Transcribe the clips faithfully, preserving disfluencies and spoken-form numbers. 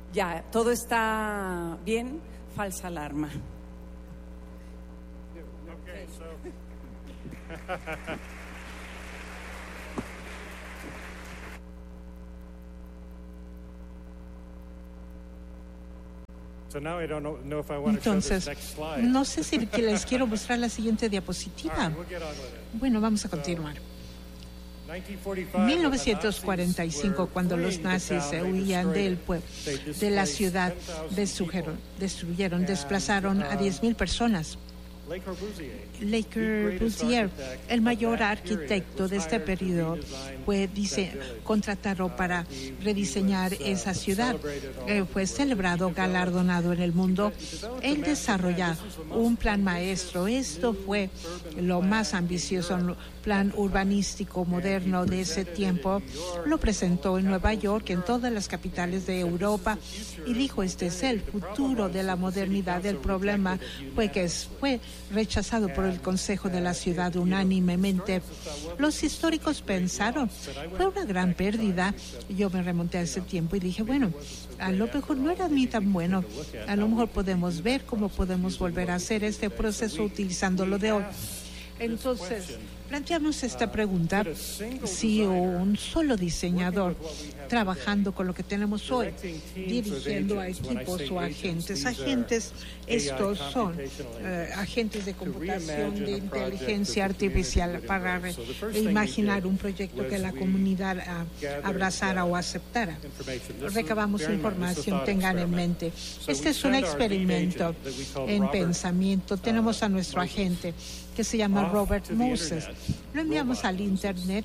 Ya, todo está bien. Falsa alarma. Okay, so So now I don't know, know if I want to show this Entonces, next slide. no sé si que les quiero mostrar la siguiente All diapositiva. right, we'll get on with it. Bueno, vamos a continuar. mil novecientos cuarenta y cinco, cuando los nazis se huían del pueblo, de la ciudad, destruyeron, destruyeron desplazaron a diez mil personas. Le Corbusier, el mayor arquitecto de este periodo, fue dice, contratado para rediseñar esa ciudad. Eh, fue celebrado, galardonado en el mundo. Él desarrolló un plan maestro. Esto fue lo más ambicioso, un plan urbanístico moderno de ese tiempo. Lo presentó en Nueva York, en todas las capitales de Europa, y dijo, este es el futuro de la modernidad. El problema fue que fue rechazado por el Consejo de la Ciudad unánimemente. Los históricos pensaron, fue una gran pérdida. Yo me remonté a ese tiempo y dije, bueno, a lo mejor no era ni tan bueno. A lo mejor podemos ver cómo podemos volver a hacer este proceso utilizando lo de hoy. Entonces, planteamos esta pregunta, si un solo diseñador trabajando con lo que tenemos hoy, dirigiendo a equipos o agentes, agentes, estos son uh, agentes de computación, de inteligencia artificial, para re- imaginar un proyecto que la comunidad uh, abrazara o aceptara. Recabamos información, tengan en mente. Este es un experimento en pensamiento. Tenemos a nuestro agente, que se llama Robert Moses. Lo enviamos al Internet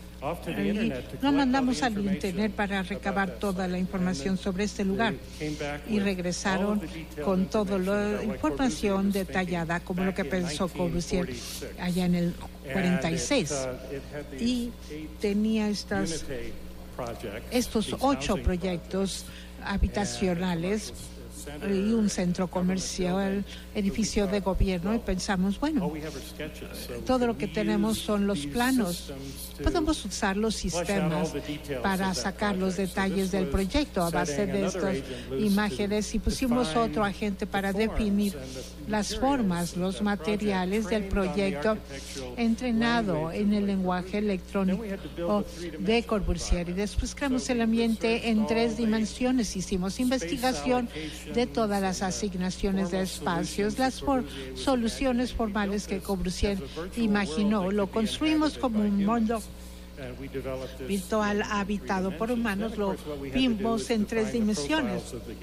y lo mandamos al Internet para recabar toda la información sobre este lugar. Y regresaron con toda la información detallada, como lo que pensó Corbusier allá en el cuarenta y seis. Y tenía estas, estos ocho proyectos habitacionales y un centro comercial, edificio de gobierno, y pensamos, bueno, todo lo que tenemos son los planos. Podemos usar los sistemas para sacar los detalles del proyecto a base de estas imágenes, y pusimos otro agente para definir las formas, los materiales del proyecto, entrenado en el lenguaje electrónico de Corbusier. Y después creamos el ambiente en tres dimensiones. Hicimos investigación de todas las asignaciones de espacios, las for- soluciones formales que Corbusier imaginó. Lo construimos como un mundo virtual habitado por humanos. Lo vimos en tres dimensiones.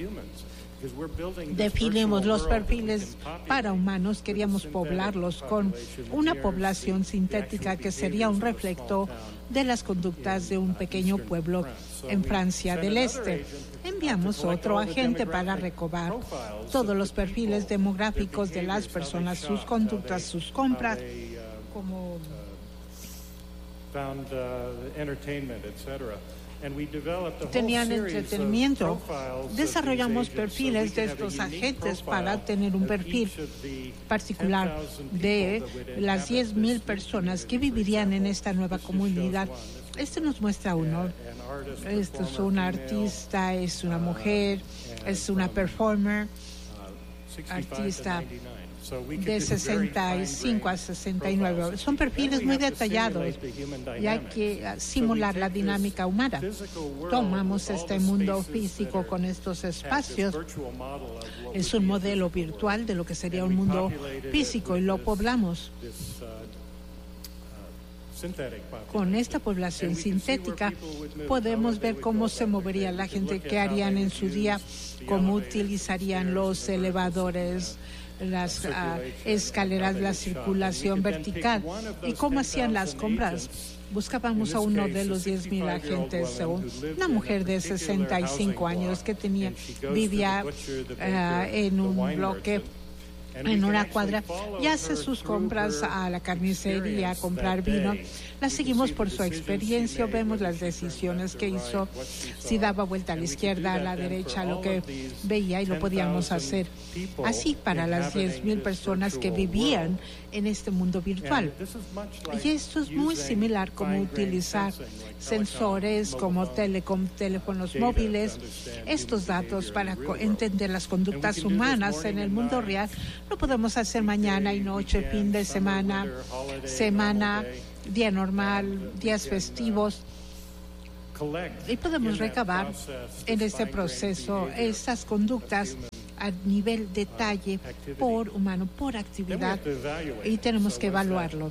Definimos los perfiles para humanos, queríamos poblarlos con una población sintética que sería un reflejo de las conductas de un pequeño pueblo en Francia del Este. Enviamos otro agente para recabar todos los perfiles demográficos de las personas, sus conductas, sus compras, como tenían entretenimiento. Desarrollamos perfiles de estos agentes para tener un perfil particular de las diez mil personas que vivirían en esta nueva comunidad. Este nos muestra uno. Esto es un artista, es una mujer, es una performer, artista de sesenta y cinco a sesenta y nueve. Son perfiles muy detallados y hay que simular la dinámica humana. Tomamos este mundo físico con estos espacios. Es un modelo virtual de lo que sería un mundo físico y lo poblamos. Con esta población sintética podemos ver cómo se movería la gente, qué harían en su día, cómo utilizarían los elevadores, las uh, escaleras, la circulación vertical y cómo hacían las compras. Buscábamos a uno de los diez mil agentes, una mujer de sesenta y cinco años que tenía, vivía uh, en un bloque en una cuadra y hace sus compras a la carnicería, a comprar vino. La seguimos por su experiencia, vemos las decisiones que hizo, si daba vuelta a la izquierda, a la derecha, lo que veía y lo podíamos hacer. Así para las diez mil personas que vivían en este mundo virtual. Y esto es muy similar como utilizar sensores como telecom, teléfonos móviles, estos datos para entender las conductas humanas en el mundo real. Lo podemos hacer mañana y noche, fin de semana, semana, día normal, días festivos. Y podemos recabar en este proceso estas conductas a nivel detalle por humano, por actividad, y tenemos que evaluarlo.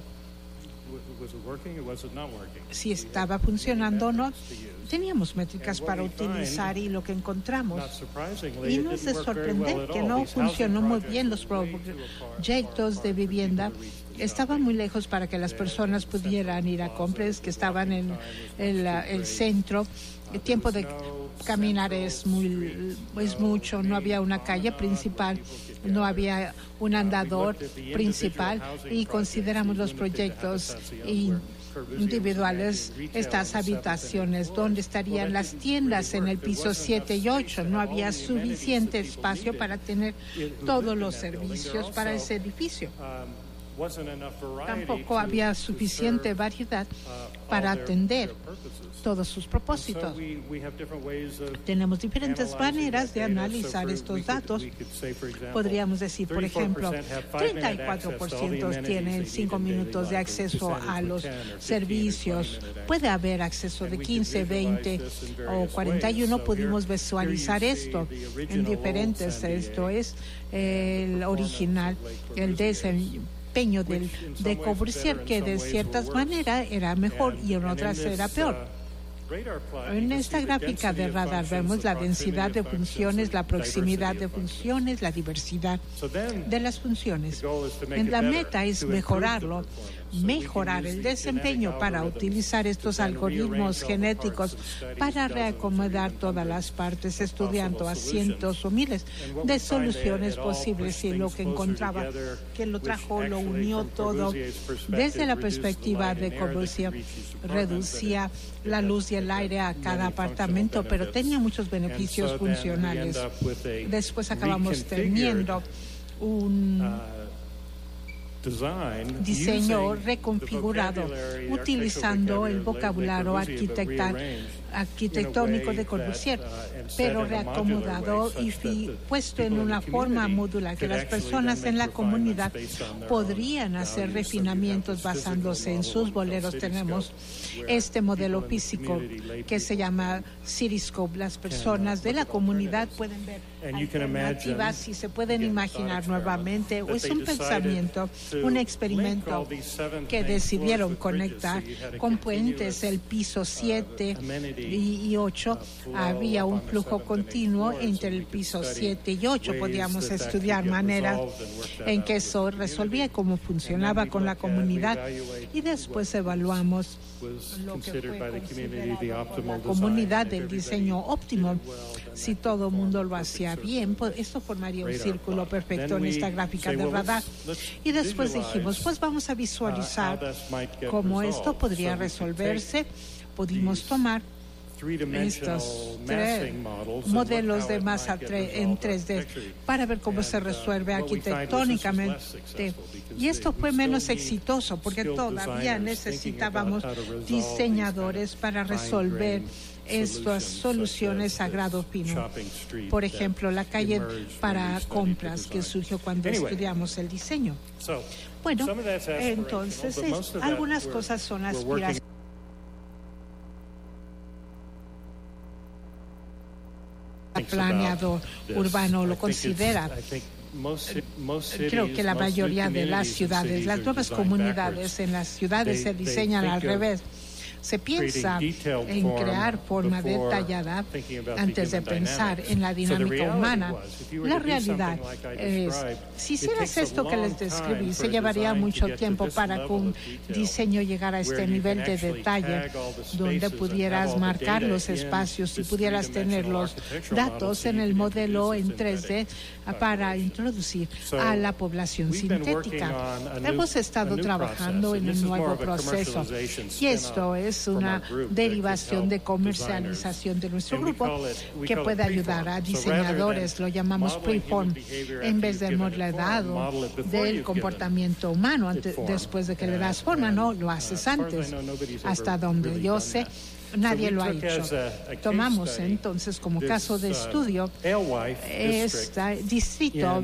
Si estaba funcionando o no. Teníamos métricas para utilizar y lo que encontramos. Y no es de sorprender que no funcionó muy bien los proyectos de vivienda. Estaban muy lejos para que las personas pudieran ir a compras, que estaban en el, el centro. El tiempo de caminar es muy es mucho, no había una calle principal, no había un andador principal, y consideramos los proyectos individuales, estas habitaciones, donde estarían las tiendas en el piso siete y ocho. No había suficiente espacio para tener todos los servicios para ese edificio. Tampoco había suficiente variedad para atender todos sus propósitos. Tenemos diferentes maneras de analizar estos datos. Podríamos decir, por ejemplo, treinta y cuatro por ciento tienen cinco minutos de acceso a los servicios. Puede haber acceso de quince, veinte o cuarenta y uno. Pudimos visualizar esto en diferentes. Esto es el original, el desempeño Del, de Corbusier, que de ciertas maneras era mejor y en otras era peor. En esta gráfica de radar vemos la densidad de funciones, la proximidad de funciones, la diversidad de las funciones. La meta es mejorarlo, mejorar el desempeño para utilizar estos algoritmos genéticos para reacomodar todas las partes, estudiando a cientos o miles de soluciones posibles. Y lo que encontraba que lo trajo, lo unió todo desde la perspectiva de Corbusier, reducía la luz y el aire a cada apartamento, pero tenía muchos beneficios funcionales. Después acabamos teniendo un diseño reconfigurado utilizando el vocabulario arquitectal, arquitectónico de Corbusier, pero reacomodado y puesto en una forma modular que las personas en la comunidad podrían hacer refinamientos basándose en sus boleros. Tenemos este modelo físico que se llama Cityscope. Las personas de la comunidad pueden ver alternativas y se pueden imaginar nuevamente. Es un pensamiento, un experimento que decidieron conectar con puentes. El piso siete y ocho había un flujo continuo entre el piso siete y ocho. Podíamos estudiar maneras en que eso resolvía, cómo funcionaba con la comunidad, y después evaluamos lo que fue considerado por la comunidad del diseño óptimo. Si todo el mundo lo hacía bien, pues esto formaría un círculo perfecto en esta gráfica de radar. Y después dijimos, pues vamos a visualizar cómo esto podría resolverse. Pudimos tomar estos tres modelos de masa en tres D para ver cómo se resuelve arquitectónicamente. Y esto fue menos exitoso porque todavía necesitábamos diseñadores para resolver estas soluciones a grado fino. Por ejemplo, la calle para compras que surgió cuando estudiamos el diseño. Bueno, entonces es, algunas cosas son aspiraciones. Planeador urbano lo considera. Creo que la mayoría de las ciudades, las nuevas comunidades en las ciudades se diseñan al revés. se piensa en crear forma detallada antes de pensar en la dinámica humana. La realidad es, si hicieras esto que les describí, se llevaría mucho tiempo para que un diseño llegara a este nivel de detalle, donde pudieras marcar los espacios y pudieras tener los datos en el modelo en tres D para introducir a la población sintética. Hemos estado trabajando en un nuevo proceso y esto es una derivación de comercialización de nuestro grupo que puede ayudar a diseñadores, lo llamamos preform, en vez de modelado del comportamiento humano antes, después de que le das forma, no, lo haces antes. Hasta donde yo sé, nadie lo ha hecho. Tomamos entonces como caso de estudio este distrito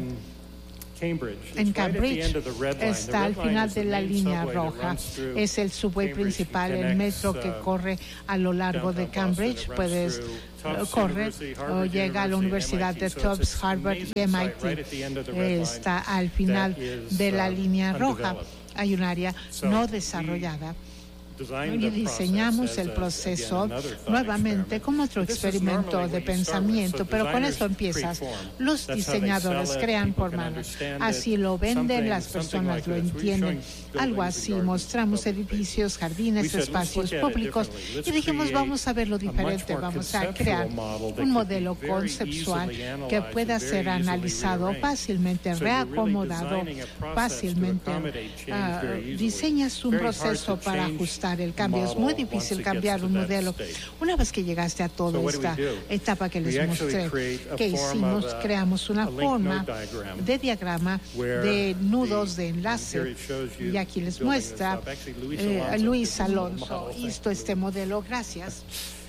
en Cambridge, está al final de la línea roja. Es el subway principal, el metro que corre a lo largo de Cambridge. Puedes correr o llega a la Universidad de Tufts, Harvard y M I T. Está al final de la línea roja. Hay un área no desarrollada. Y diseñamos el proceso nuevamente como otro experimento de pensamiento, pero con eso empiezas. Los diseñadores crean por mano, así lo venden, las personas lo entienden. Algo así, mostramos edificios, jardines, espacios públicos y dijimos, vamos a verlo diferente, vamos a crear un modelo conceptual que pueda ser analizado fácilmente, reacomodado fácilmente. Uh, diseñas un proceso para ajustar el cambio. Es muy difícil cambiar un modelo. Una vez que llegaste a toda esta etapa que les mostré, que hicimos, creamos una forma de diagrama de nudos de enlace. Y aquí les muestra eh, Luis Alonso. Hizo este modelo. Gracias.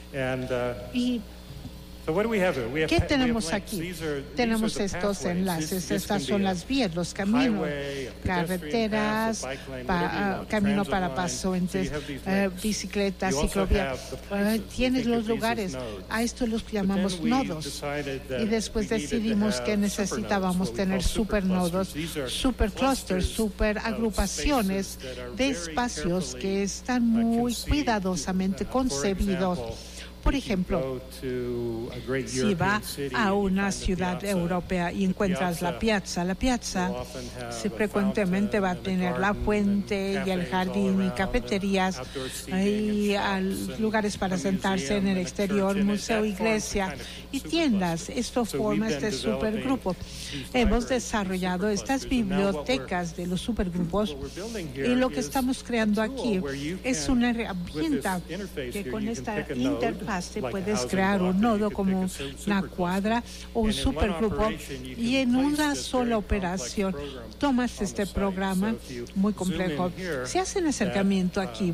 Y ¿qué tenemos aquí? Tenemos estos enlaces, estas son las vías, los caminos, carreteras, pa, uh, camino para paso entre uh, bicicletas, ciclovía. Uh, tienes los lugares, a esto los llamamos nodos. Y después decidimos que necesitábamos tener supernodos, superclusters, superagrupaciones de espacios que están muy cuidadosamente concebidos. Por ejemplo, si va a una ciudad europea y encuentras la piazza, la piazza frecuentemente va a tener la fuente y el jardín y cafeterías y lugares para sentarse en el exterior, museo, iglesia y tiendas. Esto forma este supergrupo. Hemos desarrollado estas bibliotecas de los supergrupos y lo que estamos creando aquí es una herramienta que con esta interfaz puedes crear un nodo como una cuadra o un supergrupo y en una sola operación tomas este programa muy complejo. Se hace un acercamiento aquí.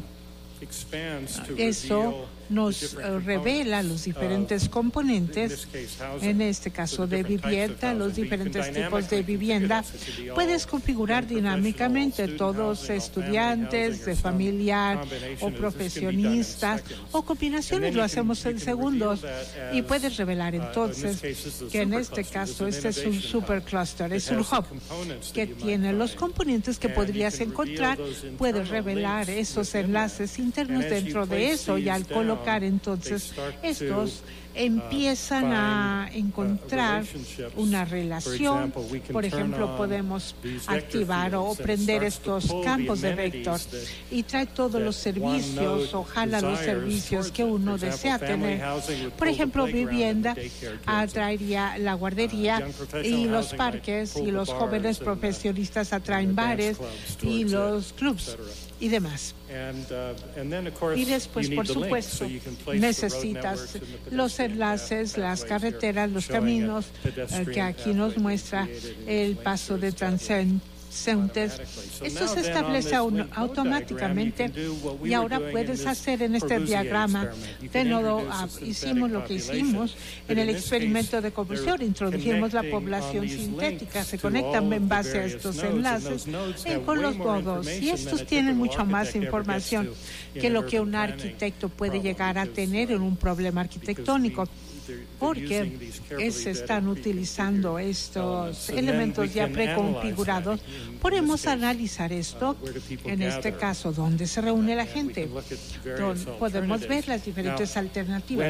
Eso nos uh, revela los diferentes componentes, en este caso de vivienda, los diferentes tipos de vivienda. Puedes configurar dinámicamente todos estudiantes, de familiar o profesionistas o combinaciones, lo hacemos en segundos y puedes revelar entonces que en este caso este es un supercluster, es un hub que tiene los componentes que podrías encontrar, puedes revelar esos enlaces internos dentro de eso y al colocar entonces estos empiezan a encontrar una relación. Por ejemplo, podemos activar o prender estos campos de vector y trae todos los servicios o jala los servicios que uno desea tener. Por ejemplo, vivienda atraería la guardería y los parques, y los jóvenes profesionistas atraen bares y los clubs y demás. Y después, por supuesto, necesitas los enlaces, las carreteras, los caminos, eh, que aquí nos muestra el paso de transeúntes. Esto se establece automáticamente y ahora puedes hacer en este diagrama de nodo. Hicimos lo que hicimos en el experimento de conversión, introdujimos la población sintética, se conectan en base a estos enlaces y con los nodos, y estos tienen mucho más información que lo que un arquitecto puede llegar a tener en un problema arquitectónico. porque se están utilizando estos elementos ya preconfigurados. Podemos analizar esto, en este caso, donde se reúne la gente. Podemos ver las diferentes alternativas.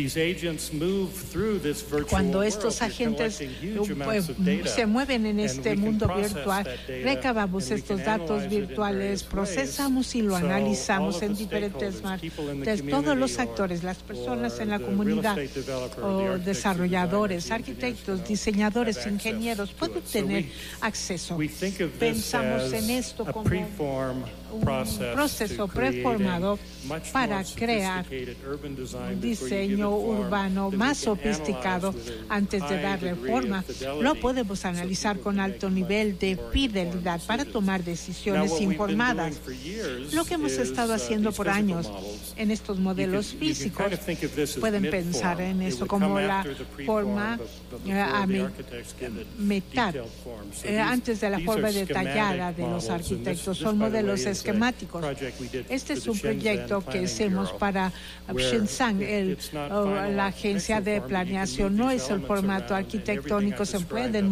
Cuando estos agentes se mueven en este mundo virtual, recabamos estos datos virtuales, procesamos y lo analizamos en diferentes maneras. Todos los actores, las personas en la comunidad, o desarrolladores, arquitectos, diseñadores, ingenieros, pueden tener acceso. Pensamos en esto como un proceso preformado para crear un diseño urbano más sofisticado antes de darle forma. Lo podemos analizar con alto nivel de fidelidad para tomar decisiones informadas. Lo que hemos estado haciendo por años en estos modelos físicos, pueden pensar en eso como la forma a metal, eh, antes de la forma detallada de los arquitectos. Son modelos esquemáticos. Este es un proyecto que hacemos para Shenzhen, el, la agencia de planeación. No es el formato arquitectónico, se pueden